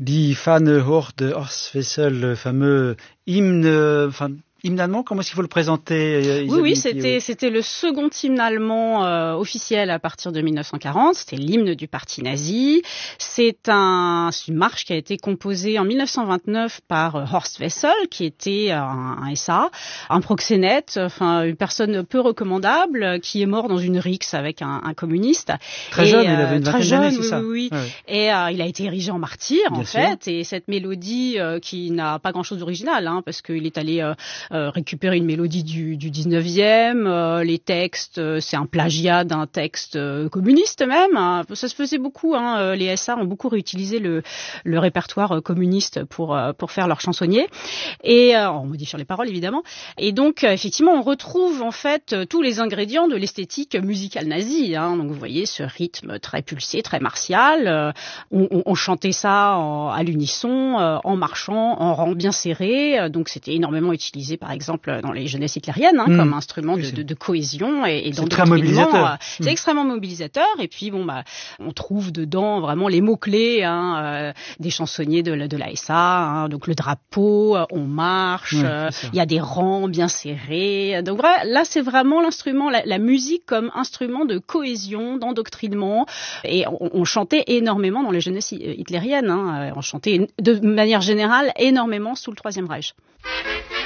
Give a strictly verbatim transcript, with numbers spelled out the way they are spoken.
Die Fahne hoch de Horst Wessel, le fameux hymne, enfin, hymne allemand, comment est-ce qu'il faut le présenter, Isabelle? Oui, oui, c'était, oui. c'était le second hymne allemand euh, officiel à partir de dix-neuf cent quarante. C'était l'hymne du parti nazi. C'est un, une marche qui a été composée en dix-neuf cent vingt-neuf par euh, Horst Wessel, qui était un, un S A, un proxénète, enfin une personne peu recommandable, qui est mort dans une rixe avec un, un communiste. Très et, jeune, euh, il avait une très vingtaine jeune, d'années, c'est oui, ça. Oui, oui. Ouais, ouais. Et euh, il a été érigé en martyr, Bien en sûr. fait. Et cette mélodie euh, qui n'a pas grand-chose d'original, hein, parce qu'il est allé euh, euh, récupérer une mélodie du, du dix-neuvième, euh, les textes, euh, c'est un plagiat d'un texte euh, communiste même, hein. Ça se faisait beaucoup, hein, les S A ont beaucoup réutilisé le, le répertoire euh, communiste pour, euh, pour faire leurs chansonniers, et euh, en modifiant les paroles évidemment, et donc euh, effectivement on retrouve en fait euh, tous les ingrédients de l'esthétique musicale nazie, hein. Donc vous voyez ce rythme très pulsé, très martial, euh, on, on, on chantait ça en, à l'unisson, euh, en marchant, en rang bien serré, euh, donc c'était énormément utilisé par exemple dans les jeunesses hitlérienne, hein, mmh. comme instrument de, de, de cohésion et, et c'est très mobilisateur. Euh, c'est mmh. extrêmement mobilisateur. Et puis bon, bah, on trouve dedans vraiment les mots clés, hein, euh, des chansonniers de, de la S A. Hein, donc le drapeau, euh, on marche. Il mmh, euh, y a des rangs bien serrés. Donc voilà, là c'est vraiment l'instrument, la, la musique comme instrument de cohésion, d'endoctrinement. Et on, on chantait énormément dans les jeunesses hitlériennes. Hein, on chantait de manière générale énormément sous le Troisième Reich.